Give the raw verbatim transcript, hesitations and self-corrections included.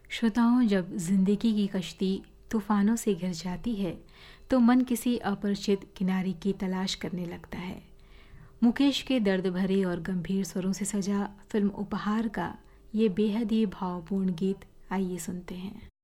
श्रोताओं, जब जिंदगी की कश्ती तूफानों से घिर जाती है तो मन किसी अपरिचित किनारे की तलाश करने लगता है। मुकेश के दर्द भरे और गंभीर स्वरों से सजा फिल्म उपहार का ये बेहद ही भावपूर्ण गीत आइए सुनते हैं।